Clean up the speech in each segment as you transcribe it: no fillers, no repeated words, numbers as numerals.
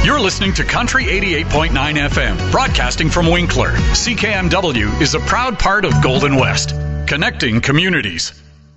You're listening to Country 88.9 FM, broadcasting from Winkler. CKMW is a proud part of Golden West, connecting communities.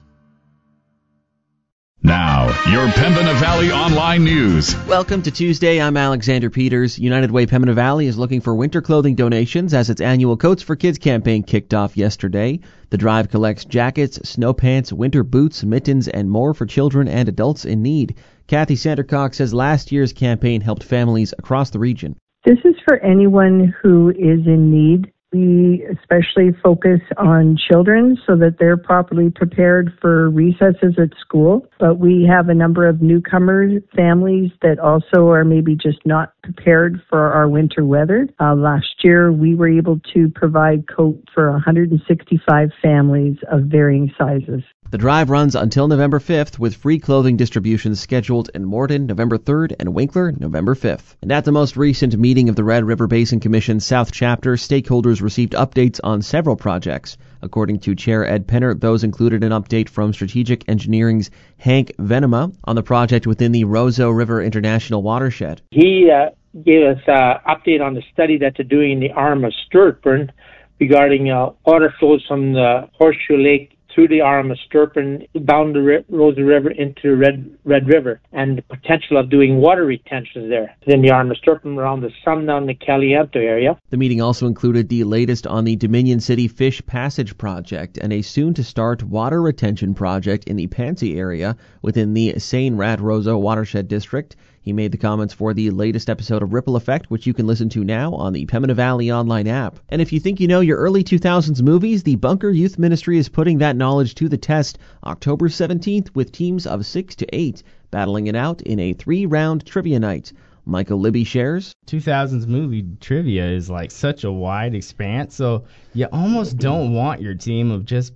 Now, your Pembina Valley Online News. Welcome to Tuesday. I'm Alexander Peters. United Way Pembina Valley is looking for winter clothing donations as its annual Coats for Kids campaign kicked off yesterday. The drive collects jackets, snow pants, winter boots, mittens, and more for children and adults in need. Kathy Sandercock says last year's campaign helped families across the region. This is for anyone who is in need. We especially focus on children so that they're properly prepared for recesses at school. But we have a number of newcomer families that also are maybe just not prepared for our winter weather. Last year, we were able to provide coats for 165 families of varying sizes. The drive runs until November 5th, with free clothing distributions scheduled in Morden November 3rd and Winkler November 5th. And at the most recent meeting of the Red River Basin Commission South Chapter, stakeholders received updates on several projects. According to Chair Ed Penner, those included an update from Strategic Engineering's Hank Venema on the project within the Roseau River International Watershed. He gave us an update on the study that they're doing in the arm of Sturtburn regarding water flows from the Horseshoe Lake through the arm of Sturtburn down the Roseau River into Red River, and the potential of doing water retentions there. Then the arm of Sturtburn around the Sundown and Caliento area. The meeting also included the latest on the Dominion City Fish Passage project and a soon-to-start water retention project in the Pansy area within the Seine-Rad-Roseau Watershed District. He made the comments for the latest episode of Ripple Effect, which you can listen to now on the Pembina Valley online app. And if you think you know your early 2000s movies, the Bunker Youth Ministry is putting that knowledge to the test October 17th with teams of 6 to 8 battling it out in a 3-round trivia night. Michael Libby shares. 2000s movie trivia is like such a wide expanse, so you almost don't want your team of just